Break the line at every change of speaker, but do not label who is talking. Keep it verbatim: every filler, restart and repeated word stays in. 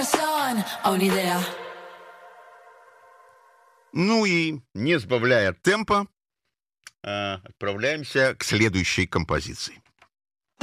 Ну и, не сбавляя темпа, э, отправляемся к следующей композиции.